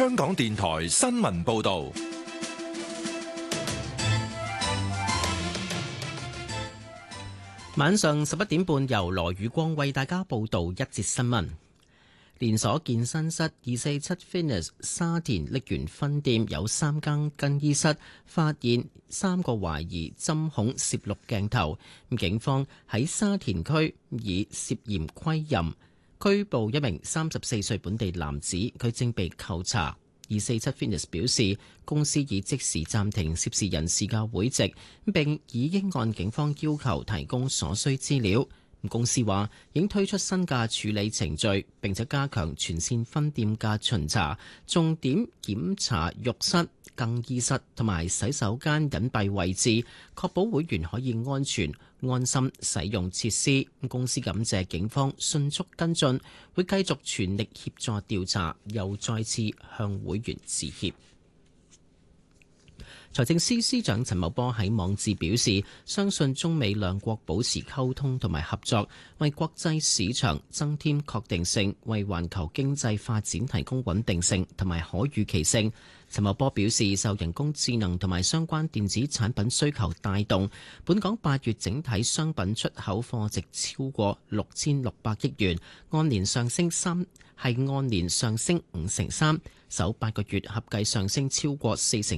香港電台新聞報道。 晚上11點半，由羅宇光為大家報道一節新聞。連鎖健身室247 Fitness 沙田瀝源分店有3間更衣室發現3個懷疑針孔攝錄鏡頭，警方喺沙田區以涉嫌窺淫拘捕一名34歲本地男子，佢正被扣查。247 Fitness 表示，公司已即時暫停涉事人士嘅會籍，並已經按警方要求提供所需資料。公司話已經推出新嘅處理程序，並且加強全線分店嘅巡查，重點檢查浴室、更衣室同埋洗手間隱蔽位置，確保會員可以安全安心使用設施。公司感謝警方迅速跟進，會繼續全力協助調查，又再次向會員致歉。財政司司長陳茂波喺網誌表示，相信中美兩國保持溝通同埋合作，為國際市場增添確定性，為環球經濟發展提供穩定性同埋可預期性。陳茂波表示，受人工智能同埋相關電子產品需求帶動，本港8月整體商品出口貨值超過6600億元，按年上升5.3%，首8個月合計上升超過40%。